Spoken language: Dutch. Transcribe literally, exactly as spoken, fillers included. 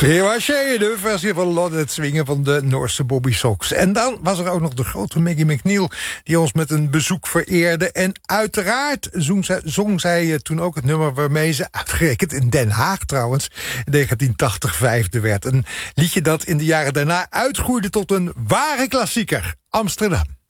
Triwaché, de versie van Lot het Swingen van de Noorse Bobby Sox. En dan was er ook nog de grote Maggie McNeil, die ons met een bezoek vereerde. En uiteraard zong zij, zong zij toen ook het nummer waarmee ze, uitgerekend in Den Haag trouwens, in negentien tachtig vijfde werd. Een liedje dat in de jaren daarna uitgroeide tot een ware klassieker. Amsterdam.